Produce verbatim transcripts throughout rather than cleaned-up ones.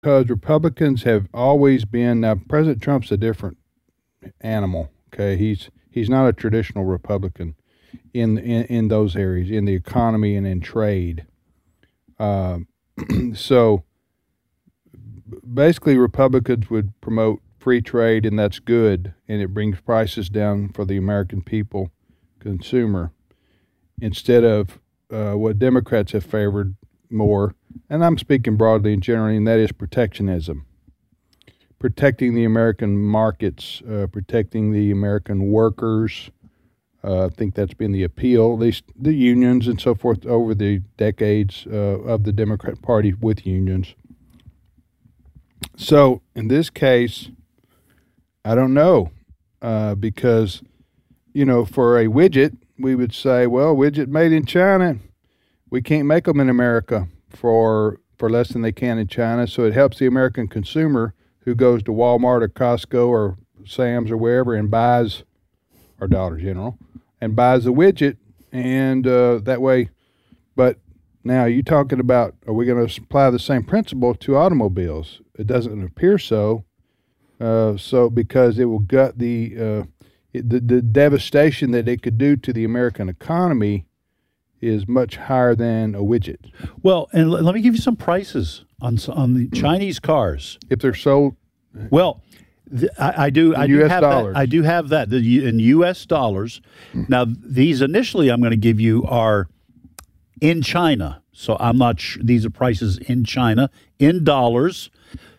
Because Republicans have always been, now President Trump's a different animal. Okay, he's he's not a traditional Republican in in, in those areas, in the economy and in trade. Uh, so basically, Republicans would promote free trade, and that's good, and it brings prices down for the American people, consumer, instead of uh, what Democrats have favored more, and I'm speaking broadly and generally, and that is protectionism. Protecting the American markets, uh, protecting the American workers. Uh, I think that's been the appeal, at least the unions and so forth, over the decades uh, of the Democrat Party with unions. So in this case, I don't know, uh, because, you know, for a widget, we would say, well, widget made in China. We can't make them in America for for less than they can in China, so it helps the American consumer who goes to Walmart or Costco or Sam's or wherever and buys, or Dollar General, and buys a widget, and uh, that way. But now you're talking about, are we going to apply the same principle to automobiles? It doesn't appear so. Uh, so because it will gut the, uh, it, the the devastation that it could do to the American economy is much higher than a widget. Well, and l- let me give you some prices on s- on the Chinese cars. If they're sold, Well, th- I, I do. I do U S have dollars. that. I do have that the, U- in U S dollars. Now, these initially I'm going to give you are in China, so I'm not sure. These are prices in China in dollars,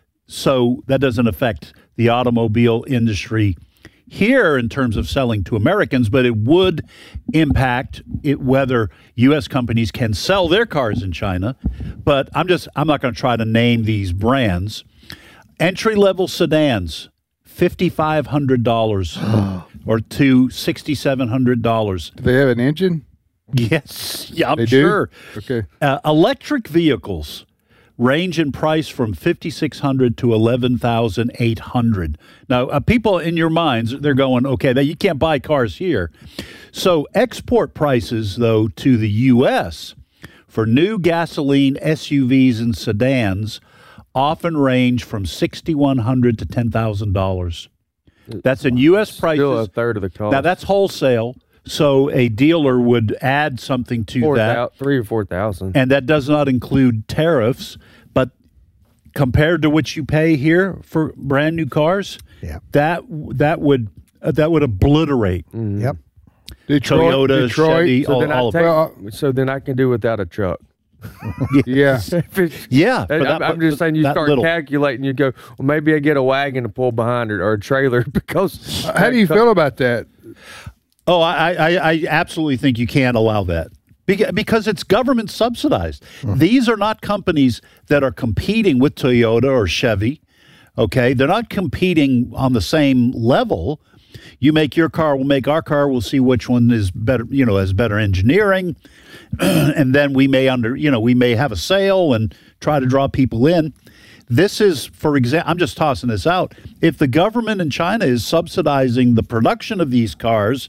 so that doesn't affect the automobile industry here in terms of selling to Americans, but it would impact it whether U S companies can sell their cars in China. But I'm just I'm not going to try to name these brands. Entry level sedans, fifty five hundred dollars or to sixty seven hundred dollars. do they have an engine? Yes, yeah, I'm They do? sure. Okay. Uh, electric vehicles range in price from fifty six hundred to eleven thousand eight hundred. Now, uh, people in your minds, they're going, okay, that you can't buy cars here. So, export prices, though, to the U S for new gasoline S U Vs and sedans often range from sixty one hundred to ten thousand dollars. That's in U S prices. Still a third of the cost. Now, that's wholesale. So a dealer would add something to Four that. thou- three or four thousand. And that does not include tariffs, but compared to what you pay here for brand new cars, Yeah. that that would uh, that would obliterate Yep. Detroit, Toyota, Detroit. Chevy, So all, then, I all of take, it. Well, so then I can do without a truck. Yeah. If it's- Yeah, for I'm, that- I'm just saying, you that start little. calculating. You go, well, maybe I get a wagon to pull behind it or a trailer because. How do you feel about that? Oh, I, I, I absolutely think you can't allow that Beca- because it's government subsidized. These are not companies that are competing with Toyota or Chevy. Okay, they're not competing on the same level. You make your car, we'll make our car. We'll see which one is better, you know, has better engineering, and then we may under, you know, we may have a sale and try to draw people in. This is, for example, I'm just tossing this out. If the government in China is subsidizing the production of these cars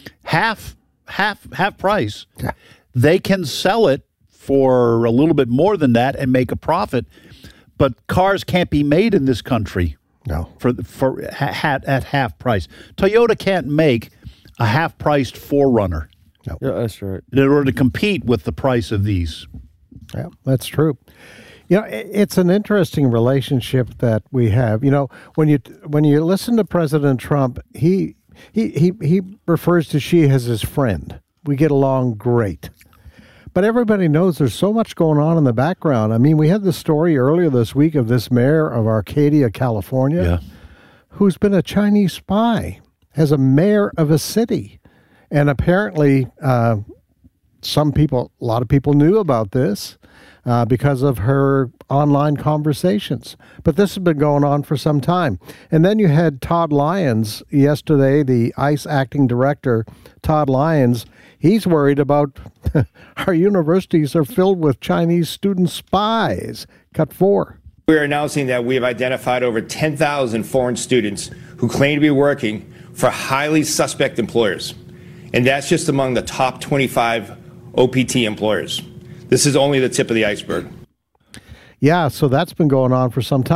half, half, half price, they can sell it for a little bit more than that and make a profit. But cars can't be made in this country No. for for at, at half price. Toyota can't make a half-priced four runner Yeah, that's right. in order to compete with the price of these. Yeah, that's true. You know, i- it's an interesting relationship that we have. You know, when you when you listen to President Trump, he he he he refers to Xi as his friend. We get along great. But everybody knows there's so much going on in the background. I mean, we had the story earlier this week of this mayor of Arcadia, California, Yeah. who's been a Chinese spy as a mayor of a city. And apparently, uh, some people, a lot of people knew about this uh, because of her online conversations. But this has been going on for some time. And then you had Todd Lyons yesterday, the ICE acting director, Todd Lyons. He's worried about our universities are filled with Chinese student spies. Cut four. We are announcing that we have identified over ten thousand foreign students who claim to be working for highly suspect employers. And that's just among the top twenty-five O P T employers. This is only the tip of the iceberg. Yeah, so that's been going on for some time.